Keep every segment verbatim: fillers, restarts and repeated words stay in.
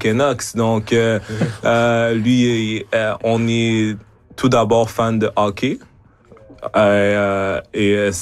Canucks. Donc, euh, euh, lui, euh, on est tout d'abord fan de hockey. Euh, et euh,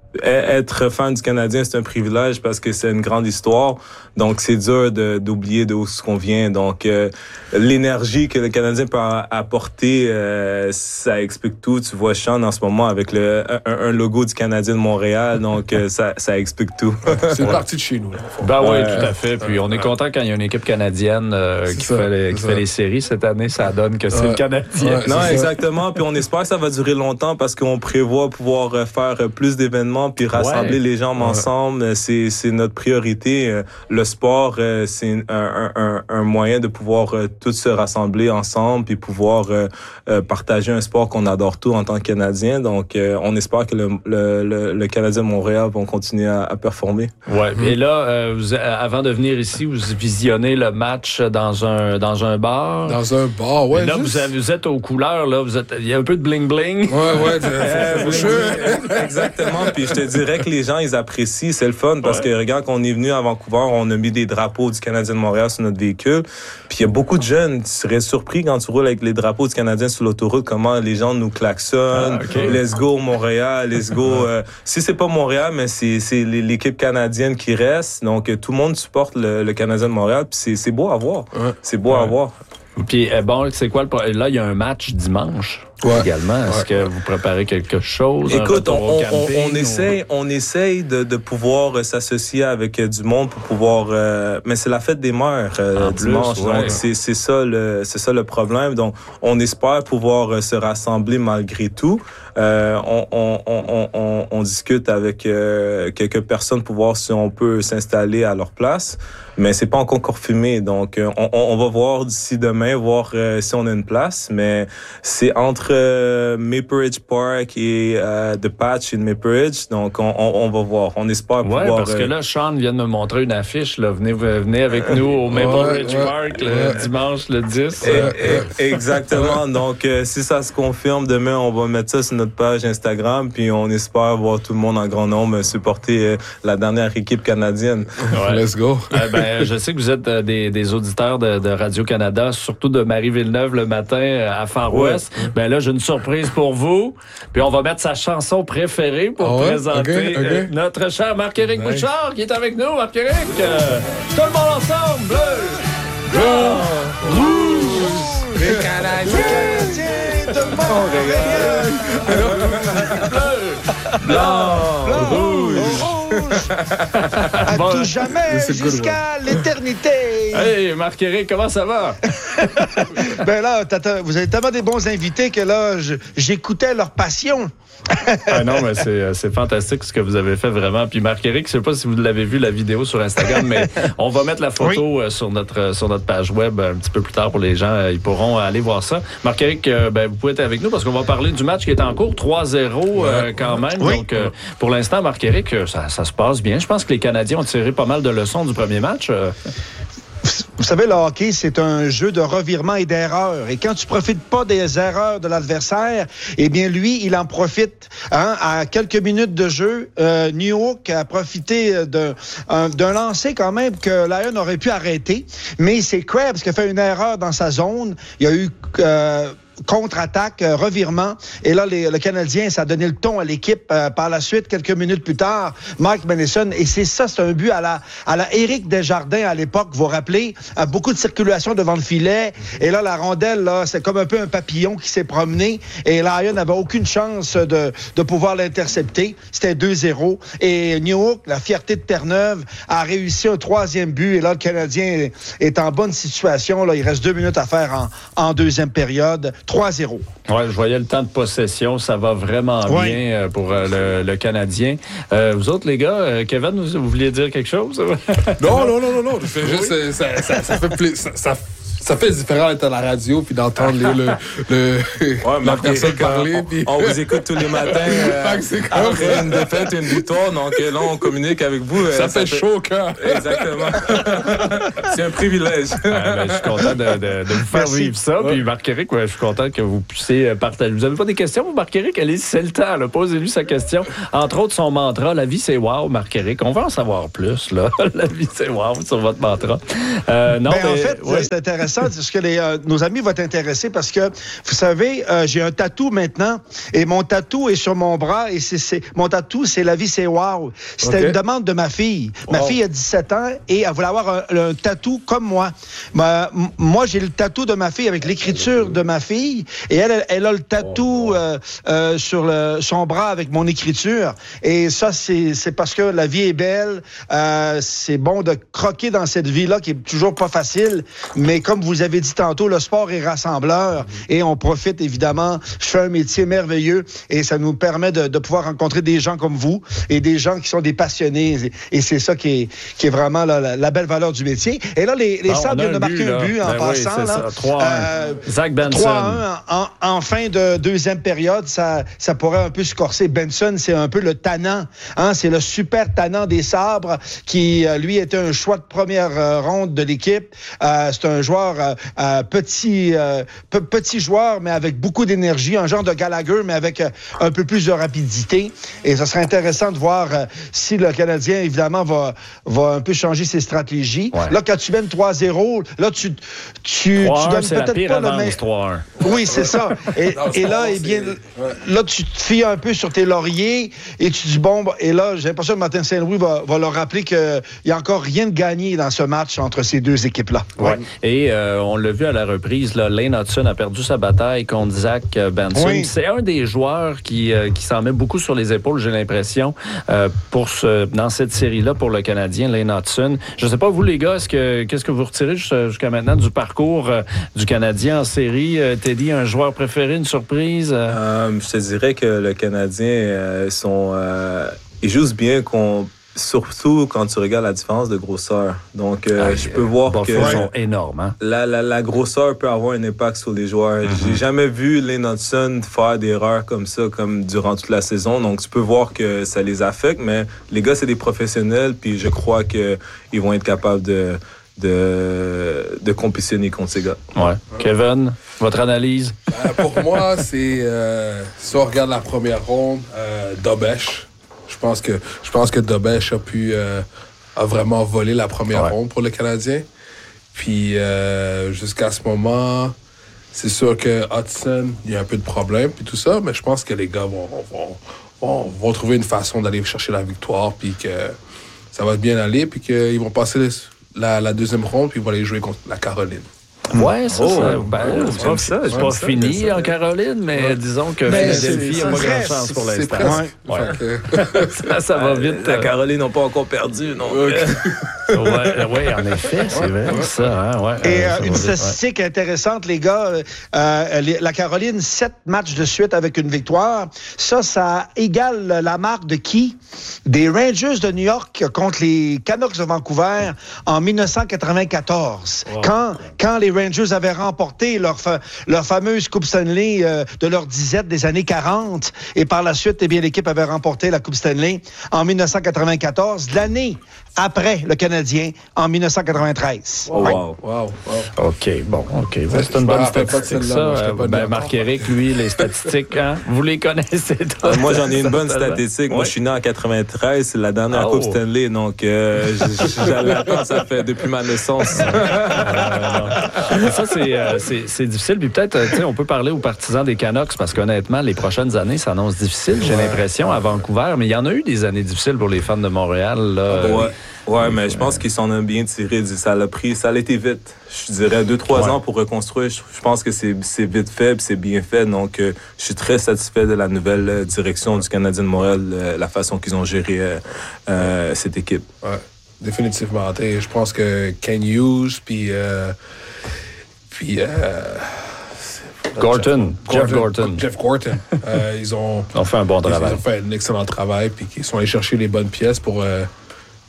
être fan du Canadien, c'est un privilège parce que c'est une grande histoire. Donc, c'est dur de, d'oublier d'où ce qu'on vient. Donc, euh, l'énergie que le Canadien peut apporter, euh, ça explique tout. Tu vois Sean en ce moment avec le un, un logo du Canadien de Montréal. Donc, euh, ça, ça explique tout. C'est une partie de chez nous. Là, ben oui, tout à fait. Puis on est content quand il y a une équipe canadienne euh, qui, ça, fait, les, qui fait les séries cette année. Ça donne que c'est ouais. le Canadien. Ouais, non, exactement. Puis on espère que ça va durer longtemps parce qu'on prévoit pouvoir faire plus d'événements puis rassembler ouais. les gens ouais. ensemble. C'est, c'est notre priorité. Le sport, c'est un, un, un moyen de pouvoir tous se rassembler ensemble puis pouvoir euh, partager un sport qu'on adore tous en tant que Canadien. Donc, euh, on espère que le, le, le, le Canadien de Montréal vont continuer à, à performer. Ouais. Et là, euh, vous, avant de venir ici, vous visionnez le match dans un dans un bar. Dans un bar, ouais. Et là, juste... vous, avez, vous êtes aux couleurs, là. Vous êtes, il y a un peu de bling bling. Ouais, ouais. euh, Exactement. Puis je te dirais que les gens, ils apprécient. C'est le fun parce ouais. que regarde, quand on est venu à Vancouver, on a mis des drapeaux du Canadien de Montréal sur notre véhicule. Puis il y a beaucoup de jeunes. Tu serais surpris quand tu roules avec les drapeaux du Canadien sur l'autoroute, comment les gens nous klaxonnent. Ah, okay. Let's go Montréal, let's go. Euh, si c'est pas Montréal, mais c'est, c'est l'équipe canadienne qui reste. Donc tout le monde supporte le, le Canadien de Montréal. Puis c'est, c'est beau à voir. Ouais. C'est beau ouais. à voir. Puis bon, c'est quoi le... Là, il y a un match dimanche. Ouais. Également, est-ce ouais. que vous préparez quelque chose? Écoute, on, on, on, on essaye, on essaye de, de pouvoir s'associer avec du monde pour pouvoir. Euh, mais c'est la fête des mères euh, dimanche, plus, ouais. donc c'est, c'est ça le, c'est ça le problème. Donc, on espère pouvoir se rassembler malgré tout. Euh, on, on, on, on, on discute avec euh, quelques personnes pour voir si on peut s'installer à leur place, mais c'est pas encore confirmé. Donc, on, on va voir d'ici demain, voir euh, si on a une place. Mais c'est entre euh, Maple Ridge Park et euh, The Patch in Maple Ridge. Donc, on, on, on va voir. On espère ouais, pouvoir... Oui, parce euh... que là, Sean vient de me montrer une affiche. Là. Venez, venez avec nous au Maple ouais, Ridge ouais, Park le ouais. dimanche le dix. Et, et, exactement. Donc, euh, si ça se confirme, demain, on va mettre ça sur notre page Instagram. Puis, on espère voir tout le monde en grand nombre supporter euh, la dernière équipe canadienne. Ouais. Let's go. euh, ben, je sais que vous êtes euh, des, des auditeurs de, de Radio-Canada, surtout de Marie-Villeneuve le matin à Far West. Ouais. Ben là, j'ai une surprise pour vous. Puis, on va mettre sa chanson préférée pour oh ouais? présenter okay, okay. Euh, notre cher Marc-Éric nice. Bouchard qui est avec nous. Marc-Éric, euh, tout le monde ensemble. Bleu, blanc, rouge. Les Canadiens de Montréal. Bleu, blanc, rouge. À bon, tout jamais, jusqu'à l'éternité. Hey, Marc-Éric, comment ça va? Ben là, t'as, vous avez tellement des bons invités que là, je, j'écoutais leur passion. Ah non, mais c'est, c'est fantastique ce que vous avez fait vraiment. Puis Marc-Éric, je ne sais pas si vous l'avez vu la vidéo sur Instagram, mais on va mettre la photo oui. sur notre sur notre page web un petit peu plus tard pour les gens. Ils pourront aller voir ça. Marc-Éric, ben, vous pouvez être avec nous parce qu'on va parler du match qui est en cours, trois zéro euh, quand même. Oui. Donc, euh, pour l'instant, Marc-Éric, ça, ça se passe bien. Je pense que les Canadiens ont tiré pas mal de leçons du premier match. Euh. Vous savez, le hockey, c'est un jeu de revirement et d'erreurs. Et quand tu profites pas des erreurs de l'adversaire, eh bien, lui, il en profite. Hein? À quelques minutes de jeu, euh, New York a profité d'un, un, d'un lancer quand même que Lyon aurait pu arrêter. Mais c'est Krebs qui a fait une erreur dans sa zone. Il y a eu... Euh, contre-attaque, euh, revirement. Et là, les, le Canadien, ça a donné le ton à l'équipe. Euh, par la suite, quelques minutes plus tard, Mike Matheson. Et c'est ça, c'est un but à la, à la Éric Desjardins à l'époque, vous vous rappelez, euh, beaucoup de circulation devant le filet. Et là, la rondelle, là, c'est comme un peu un papillon qui s'est promené. Et Lyon n'avait aucune chance de, de pouvoir l'intercepter. C'était deux zéro. Et New York, la fierté de Terre-Neuve, a réussi un troisième but. Et là, le Canadien est en bonne situation. Là, il reste deux minutes à faire en, en deuxième période. trois zéro. Oui, je voyais le temps de possession. Ça va vraiment ouais. bien pour euh, le, le Canadien. Euh, vous autres, les gars, euh, Kevin, vous, vous vouliez dire quelque chose? non, non, non, non, non. Je fais juste, oui. ça, ça, ça fait plaisir. Ça, ça, Ça fait différent d'être à la radio puis d'entendre les, le, le, ouais, la personne parler. On, puis... on vous écoute tous les matins. Euh, après une défaite, une victoire. Donc là, on communique avec vous. Ça, euh, fait, ça fait chaud au cœur. Exactement. C'est un privilège. Ouais, ben, je suis content de, de, de vous faire Merci. vivre ça. Ouais. Puis Marc-Éric, ouais, je suis content que vous puissiez partager. Vous n'avez pas des questions, vous, Marc-Éric? Allez, c'est le temps. Là. Posez-lui sa question. Entre autres, son mantra, la vie, c'est wow, Marc-Éric. On va en savoir plus. Là. La vie, c'est wow, sur votre mantra. Euh, non, ben, mais, en fait, ouais. c'est intéressant. Ce que les, euh, nos amis vont t'intéresser parce que, vous savez, euh, j'ai un tatou maintenant et mon tatou est sur mon bras et c'est, c'est mon tatou, c'est la vie, c'est wow. C'était okay. une demande de ma fille. Wow. Ma fille a dix-sept ans et elle voulait avoir un, un tatou comme moi. Ma, moi, j'ai le tatou de ma fille avec l'écriture de ma fille et elle, elle, elle a le tatou euh, euh, sur le, son bras avec mon écriture. Et ça, c'est, c'est parce que la vie est belle. Euh, c'est bon de croquer dans cette vie-là qui est toujours pas facile. Mais comme vous avez dit tantôt, le sport est rassembleur et on profite évidemment. Je fais un métier merveilleux et ça nous permet de, de pouvoir rencontrer des gens comme vous et des gens qui sont des passionnés. Et c'est ça qui est, qui est vraiment là, la, la belle valeur du métier. Et là, les, les ah, Sabres viennent de marquer un but en ben passant. Oui, là, trois un. Euh, Zach Benson. trois un en, en fin de deuxième période. Ça, ça pourrait un peu se corser. Benson, c'est un peu le tannant. Hein? C'est le super tannant des Sabres qui, lui, était un choix de première euh, ronde de l'équipe. Euh, c'est un joueur euh, euh, petit, euh, p- petit joueur, mais avec beaucoup d'énergie. Un genre de Gallagher, mais avec euh, un peu plus de rapidité. Et ça serait intéressant de voir euh, si le Canadien, évidemment, va, va un peu changer ses stratégies. Ouais. Là, quand tu mènes trois zéro, là, tu, tu, trois un, tu donnes c'est peut-être la pire pas avance, le même... trois un. Oui, c'est ça. Et, non, et là, eh bien, ouais. là, tu te fies un peu sur tes lauriers et tu dis, bon, et là, j'ai l'impression que Martin Saint-Louis va, va leur rappeler qu'il n'y a encore rien de gagné dans ce match entre ces deux équipes-là. Ouais. Ouais. Et euh, on l'a vu à la reprise, là, Lane Hudson a perdu sa bataille contre Zach Benson. Oui. C'est un des joueurs qui, euh, qui s'en met beaucoup sur les épaules, j'ai l'impression, euh, pour ce, dans cette série-là pour le Canadien, Lane Hudson. Je ne sais pas, vous les gars, est-ce que, qu'est-ce que vous retirez jusqu'à maintenant du parcours euh, du Canadien en série? Euh, Teddy, un joueur préféré, une surprise? Euh... Euh, je te dirais que le Canadien, euh, sont, euh, ils jouent bien qu'on... Surtout quand tu regardes la différence de grosseur. Donc, euh, ah, je peux voir bon, que... Ils sont énormes, hein? La, la, la grosseur peut avoir un impact sur les joueurs. Mm-hmm. J'ai jamais vu Lane Hudson faire des erreurs comme ça, comme durant toute la saison. Donc, tu peux voir que ça les affecte, mais les gars, c'est des professionnels, puis je crois qu'ils vont être capables de... de, de compétitionner contre ces gars. Ouais. Kevin, votre analyse? Euh, pour moi, c'est... Euh, si on regarde la première ronde, euh, Dobeš. Je pense que, je pense que Dobeš a pu... Euh, a vraiment volé la première ouais. ronde pour le Canadien. Puis, euh, jusqu'à ce moment, c'est sûr que Hudson, il y a un peu de problème, puis tout ça, mais je pense que les gars vont, vont, vont, vont trouver une façon d'aller chercher la victoire, puis que ça va bien aller, puis qu'ils vont passer les, La, la deuxième ronde, puis ils vont aller jouer contre la Caroline. Ouais, ça, oh, ça, ben, oh, c'est pas, ça, c'est pas ça, fini ça, en Caroline, mais ouais. disons que mais Philadelphie n'a pas grand-chance pour l'instant. Ouais. Ouais. ça, ça va vite. La Caroline n'a pas encore perdu, non? Oui, ouais, ouais, en effet, c'est vrai, ouais. ça. Hein, ouais, Et euh, ça une statistique ouais. intéressante, les gars, euh, les, la Caroline, sept matchs de suite avec une victoire. Ça, ça égale la marque de qui? Des Rangers de New York contre les Canucks de Vancouver en dix-neuf cent quatre-vingt-quatorze. Wow. Quand, quand les Rangers avaient remporté leur, fa- leur fameuse Coupe Stanley euh, de leur disette des années quarante. Et par la suite, eh bien, l'équipe avait remporté la Coupe Stanley en dix-neuf cent quatre-vingt-quatorze, l'année après le Canadien, en dix-neuf cent quatre-vingt-treize. Oh, ouais. wow. Wow, wow. OK, bon, OK. Ouais, c'est une bonne statistique, ça. Euh, ben, Marc-Éric, lui, les statistiques, hein, vous les connaissez tous. Moi, j'en ai une bonne statistique. Ouais. Moi, je suis né en quatre-vingt-treize, c'est la dernière oh. Coupe Stanley, donc euh, je l'attends, ça fait depuis ma naissance. euh, ça, c'est, euh, c'est, c'est difficile. Puis peut-être, tu sais, on peut parler aux partisans des Canucks, parce qu'honnêtement, les prochaines années s'annoncent difficiles, j'ai ouais. l'impression, à Vancouver. Mais il y en a eu des années difficiles pour les fans de Montréal, là. Ouais. Ouais, mais je pense qu'ils s'en ont bien tiré. Ça l'a pris, ça a été vite. Je dirais deux, trois ouais. ans pour reconstruire. Je pense que c'est, c'est vite fait, puis c'est bien fait. Donc, euh, je suis très satisfait de la nouvelle direction du Canadien de Montréal, euh, la façon qu'ils ont géré euh, euh, cette équipe. Ouais, définitivement. Et je pense que Ken Hughes, puis, euh, puis euh, Gorton, Jeff, Jeff Gorton. Jeff Gorton. euh, ils ont, ont fait un bon travail. Ils ont fait un excellent travail, puis ils sont allés chercher les bonnes pièces pour. Euh,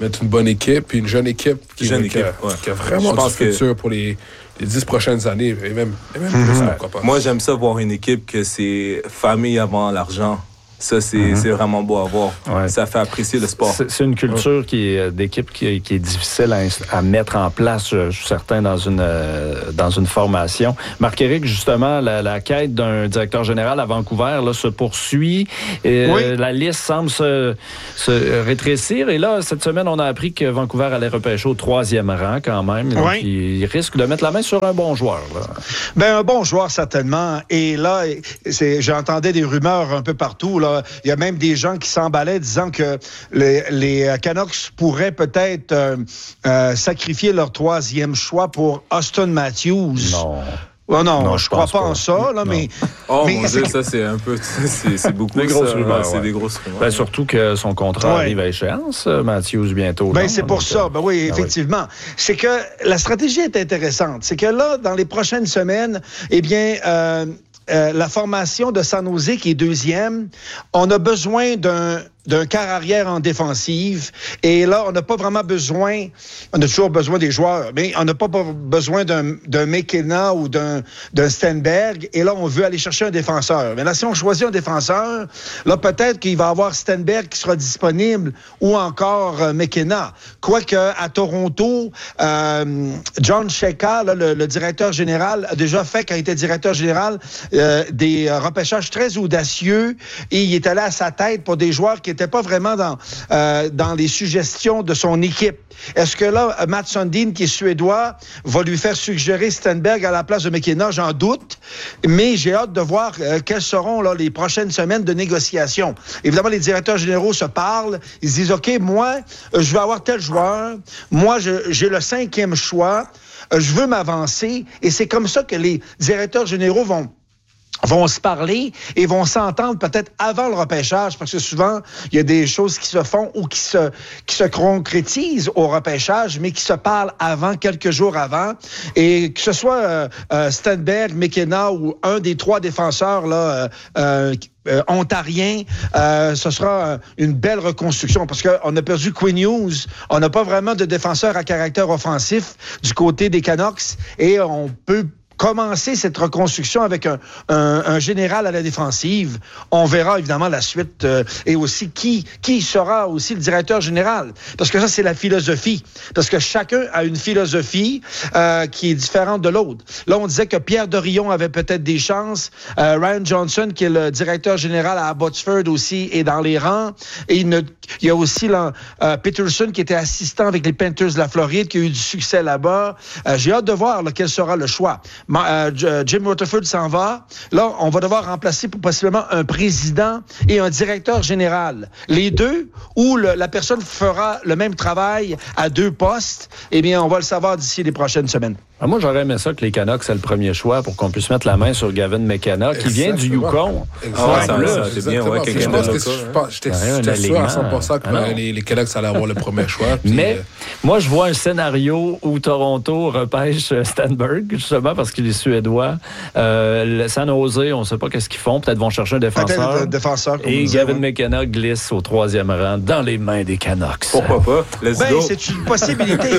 mettre une bonne équipe, puis une jeune équipe qui, jeune qui, a, équipe, ouais. qui a vraiment du futur que... pour les, les dix prochaines années, et même, et même mm-hmm. plus, pourquoi pas. Moi, j'aime ça voir une équipe que c'est famille avant l'argent. Ça, c'est, mm-hmm. c'est vraiment beau à voir. Ouais. Ça fait apprécier le sport. C'est, c'est une culture qui est, d'équipe qui est, qui est difficile à, à mettre en place, je suis certain, dans une, euh, dans une formation. Marc-Éric, justement, la, la quête d'un directeur général à Vancouver là, se poursuit. Et, oui. euh, la liste semble se, se rétrécir. Et là, cette semaine, on a appris que Vancouver allait repêcher au troisième rang quand même. Donc, oui. il, il risque de mettre la main sur un bon joueur. Là. Ben, un bon joueur, certainement. Et là, c'est, j'entendais des rumeurs un peu partout, là. Il y a même des gens qui s'emballaient disant que les, les Canucks pourraient peut-être euh, euh, sacrifier leur troisième choix pour Auston Matthews. Non. Oh non, non, je crois pas, pas en ça, là, mais... Oh mais mon Dieu, ça, c'est un peu... C'est, c'est beaucoup, des grosses ça. rumeurs, ouais, c'est ouais. des grosses rumeurs. Ben, surtout que son contrat ouais. arrive à échéance, Matthews, bientôt. Ben, non? c'est pour Donc, ça. Ben oui, ben effectivement. Oui. C'est que la stratégie est intéressante. C'est que là, dans les prochaines semaines, eh bien... Euh, Euh, la formation de San Jose, qui est deuxième, on a besoin d'un, d'un quart arrière en défensive. Et là, on n'a pas vraiment besoin, on a toujours besoin des joueurs, mais on n'a pas besoin d'un, d'un McKenna ou d'un, d'un Stenberg. Et là, on veut aller chercher un défenseur. Mais là, si on choisit un défenseur, là, peut-être qu'il va y avoir Stenberg qui sera disponible ou encore euh, McKenna. Quoique, à Toronto, euh, John Sheka, là, le, le directeur général, a déjà fait, quand il était directeur général, Euh, des euh, repêchages très audacieux et il est allé à sa tête pour des joueurs qui n'étaient pas vraiment dans, euh, dans les suggestions de son équipe. Est-ce que là, Matt Sundin, qui est suédois, va lui faire suggérer Stenberg à la place de McKenna? J'en doute, mais j'ai hâte de voir euh, quelles seront là, les prochaines semaines de négociation. Évidemment, les directeurs généraux se parlent, ils se disent, OK, moi, euh, je veux avoir tel joueur, moi, je, j'ai le cinquième choix, euh, je veux m'avancer, et c'est comme ça que les directeurs généraux vont vont se parler et vont s'entendre peut-être avant le repêchage, parce que souvent, il y a des choses qui se font ou qui se, qui se concrétisent au repêchage, mais qui se parlent avant, quelques jours avant. Et que ce soit euh, euh, Stenberg, McKenna ou un des trois défenseurs là, euh, euh, Euh, ontarien, euh, ce sera euh, une belle reconstruction parce qu'on a perdu Quinn Hughes, on n'a pas vraiment de défenseur à caractère offensif du côté des Canucks et on peut commencer cette reconstruction avec un, un, un général à la défensive. On verra évidemment la suite euh, et aussi qui, qui sera aussi le directeur général. Parce que ça, c'est la philosophie. Parce que chacun a une philosophie euh, qui est différente de l'autre. Là, on disait que Pierre Dorion avait peut-être des chances. Euh, Ryan Johnson, qui est le directeur général à Abbotsford aussi, est dans les rangs. Et il, ne, il y a aussi là, euh, Peterson, qui était assistant avec les Panthers de la Floride, qui a eu du succès là-bas. Euh, j'ai hâte de voir là, quel sera le choix. Euh, Jim Rutherford s'en va. Là, on va devoir remplacer pour possiblement un président et un directeur général. Les deux, ou le, la personne fera le même travail à deux postes, eh bien, on va le savoir d'ici les prochaines semaines. Ah, moi, j'aurais aimé ça que les Canucks aient le premier choix pour qu'on puisse mettre la main sur Gavin McKenna, qui vient du Yukon. Exactement. Ah, ça, ça, c'est bien, ouais, je pense que je pense, j'étais, j'étais sûr à cent pour cent que ah les, les Canucks allaient avoir le premier choix. Puis, mais euh... moi, je vois un scénario où Toronto repêche Stenberg, justement parce qu'il est suédois. Euh, le San Jose, on ne sait pas qu'est-ce qu'ils font. Peut-être vont chercher un défenseur. Peut-être un défenseur. Et disait, Gavin ouais. McKenna glisse au troisième rang dans les mains des Canucks. Pourquoi pas? Let's ben, go. C'est une possibilité.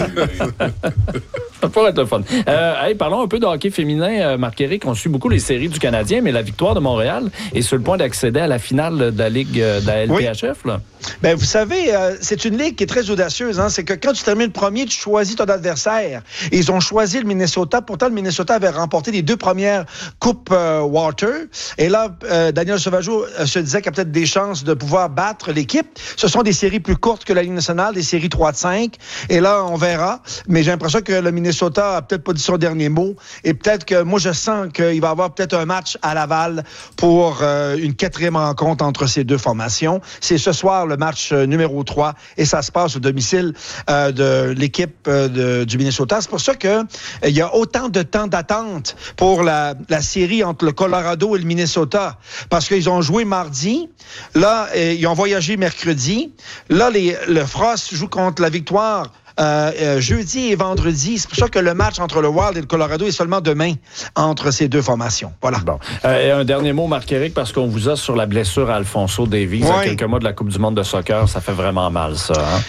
Ça pourrait être le fun. Euh, hey, parlons un peu de hockey féminin. Euh, Marc-Éric, on suit beaucoup les séries du Canadien, mais la victoire de Montréal est sur le point d'accéder à la finale de la Ligue de la L T H F. Oui. Là. Ben, vous savez, euh, c'est une ligue qui est très audacieuse. Hein? C'est que quand tu termines premier, tu choisis ton adversaire. Et ils ont choisi le Minnesota. Pourtant, le Minnesota avait remporté les deux premières Coupes euh, Water. Et là, euh, Daniel Sauvageau euh, se disait qu'il y a peut-être des chances de pouvoir battre l'équipe. Ce sont des séries plus courtes que la Ligue nationale, des séries trois de cinq. Et là, on verra. Mais j'ai l'impression que le Minnesota a peut-être pas dit son dernier mot. Et peut-être que moi, je sens qu'il va y avoir peut-être un match à Laval pour euh, une quatrième rencontre entre ces deux formations. C'est ce soir le match euh, numéro trois et ça se passe au domicile euh, de l'équipe euh, de, du Minnesota. C'est pour ça que euh, il y a autant de temps d'attente pour la, la série entre le Colorado et le Minnesota parce qu'ils ont joué mardi. Là, euh, ils ont voyagé mercredi. Là, les, le Frost joue contre la Victoire Euh, euh, jeudi et vendredi. C'est pour ça que le match entre le Wild et le Colorado est seulement demain entre ces deux formations. Voilà. Bon. Euh, et un dernier mot, Marc-Éric, parce qu'on vous a sur la blessure à Alfonso Davies ouais. à quelques mois de la Coupe du monde de soccer. Ça fait vraiment mal, ça. Hein?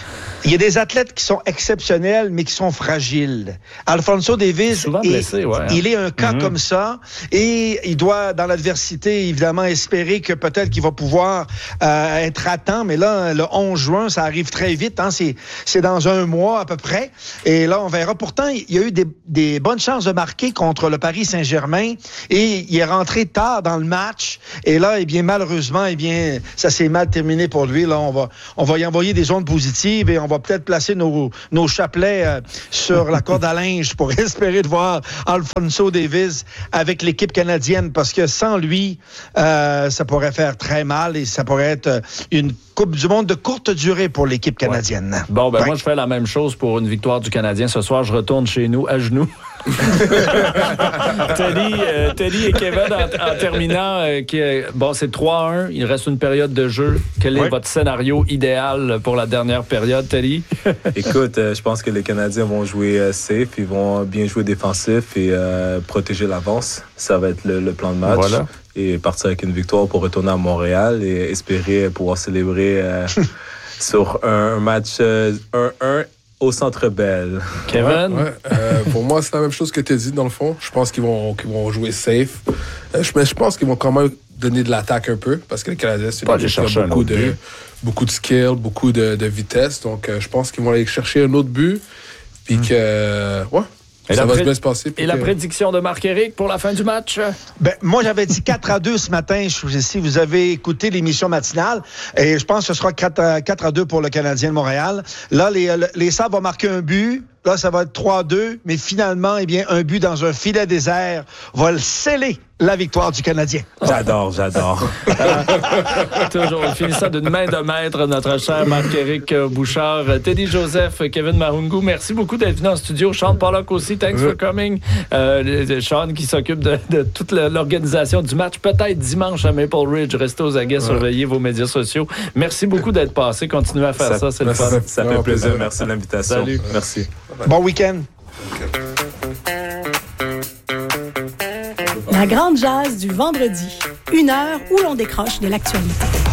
Il y a des athlètes qui sont exceptionnels, mais qui sont fragiles. Alphonso Davies, souvent est, blessé, ouais, hein. il est un cas mm-hmm. comme ça, et il doit, dans l'adversité, évidemment, espérer que peut-être qu'il va pouvoir euh, être à temps. Mais là, le onze juin, ça arrive très vite. Hein, c'est, c'est dans un mois à peu près. Et là, on verra. Pourtant, il y a eu des, des bonnes chances de marquer contre le Paris Saint-Germain, et il est rentré tard dans le match. Et là, eh bien, malheureusement, eh bien, ça s'est mal terminé pour lui. Là, on va, on va y envoyer des ondes positives et on va peut-être placer nos, nos chapelets euh, sur la corde à linge pour espérer de voir Alphonso Davies avec l'équipe canadienne, parce que sans lui, euh, ça pourrait faire très mal et ça pourrait être une Coupe du monde de courte durée pour l'équipe canadienne. Ouais. Bon, ben ouais. moi, je fais la même chose pour une victoire du Canadien. Ce soir, je retourne chez nous à genoux. Teddy, euh, Teddy et Kevin, en, en terminant, euh, qui est, bon, c'est trois un. Il reste une période de jeu. Quel est ouais. votre scénario idéal pour la dernière période, Teddy? Écoute, euh, je pense que les Canadiens vont jouer euh, safe. Ils vont bien jouer défensif et euh, protéger l'avance. Ça va être le, le plan de match. Voilà. Et partir avec une victoire pour retourner à Montréal et espérer pouvoir célébrer euh, sur un match euh, un un au Centre Bell. Kevin? Ouais, ouais. Euh, pour moi, c'est la même chose que tu as dit, dans le fond. Je pense qu'ils vont, qu'ils vont jouer safe. Euh, je, mais je pense qu'ils vont quand même donner de l'attaque un peu, parce que les Canadiens, c'est une équipe qui a beaucoup de, beaucoup de skill, beaucoup de, de vitesse. Donc, euh, je pense qu'ils vont aller chercher un autre but. Puis hum. que, euh, ouais. Et ça va pré- se bien se passer. Et que... la prédiction de Marc-Éric pour la fin du match? Ben, moi, j'avais dit quatre à deux ce matin. Je, si vous avez écouté l'émission matinale, et je pense que ce sera quatre à deux pour le Canadien de Montréal. Là, les, les Sabres vont marquer un but. Là, ça va être trois à deux. Mais finalement, eh bien, un but dans un filet désert va le sceller la victoire du Canadien. J'adore, j'adore. Toujours, finissant d'une main de maître, notre cher Marc-Éric Bouchard, Teddy Joseph, Kevin Marungu, merci beaucoup d'être venu en studio. Sean Pollock aussi, thanks for coming. Euh, Sean qui s'occupe de, de toute l'organisation du match, peut-être dimanche à Maple Ridge. Restez aux aguets, ouais. surveillez vos médias sociaux. Merci beaucoup d'être passé. Continuez à faire ça, ça c'est le fun. Ça, ça fait plaisir. Merci de l'invitation. Salut. Merci. Bon week-end. La grande jazz du vendredi. Une heure où l'on décroche de l'actualité.